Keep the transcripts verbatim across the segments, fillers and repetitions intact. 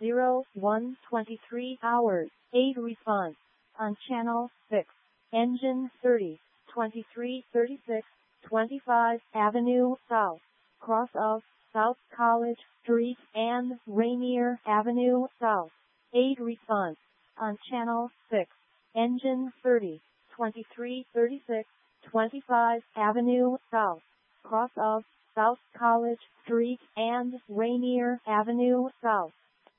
zero one twenty-three hours, eight response. On channel six. Engine thirty, twenty-three thirty-six, twenty-five Avenue South. Cross of South College Street and Rainier Avenue South. eight response. On channel six. Engine thirty, twenty-three thirty-six, twenty-five Avenue South. Cross of South College Street and Rainier Avenue South.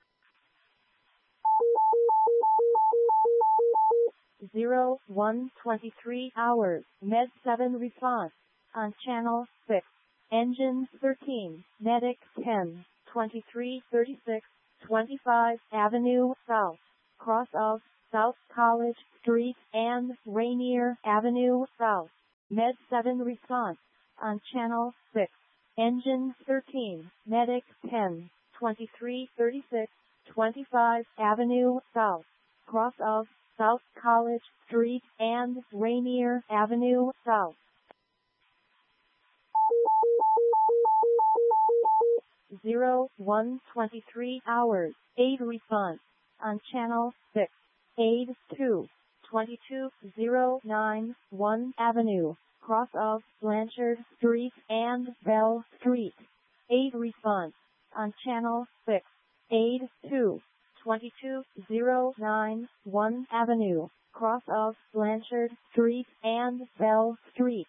zero one twenty-three hours, Med seven response. On channel six. Engine thirteen, Medic ten, twenty-three thirty-six, twenty-five Avenue South. Cross of South College Street and Rainier Avenue South. Med seven response. On channel six. Engine thirteen, Medic ten, twenty-three thirty-six, twenty-five Avenue South. Cross of South College Street and Rainier Avenue South. zero one twenty-three hours, eight response. On channel six. Aid two, twenty-two oh nine, one Avenue. Cross of Blanchard Street and Bell Street. eight response. On channel six. Aid two, twenty-two oh nine, one Avenue. Cross of Blanchard Street and Bell Street.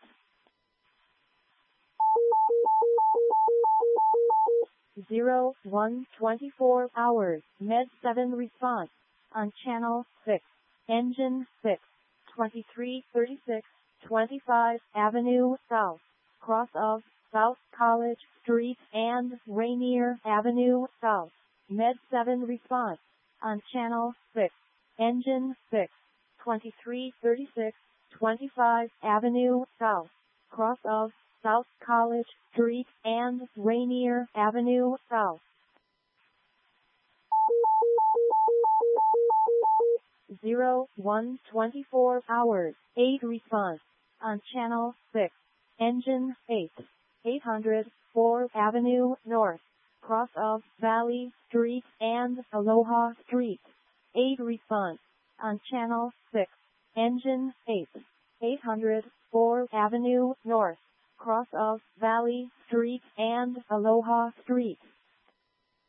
zero one twenty-four hours, Med seven response. On channel six. Engine six, twenty-three thirty-six, twenty-five Avenue South. Cross of South College Street and Rainier Avenue South. Med seven response. On channel six. Engine six, twenty-three thirty-six, twenty-five Avenue South. Cross of South College Street and Rainier Avenue South. zero one twenty-four hours, eight response. On channel six. Engine eight, eight hundred, four Avenue North. Cross of Valley Street and Aloha Street. eight response. On channel six. Engine eight, eight hundred, four Avenue North. Cross of Valley Street and Aloha Street.